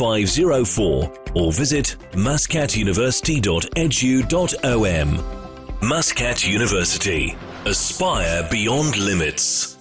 01504 or visit muscatuniversity.edu.om. Muscat University. Aspire beyond limits.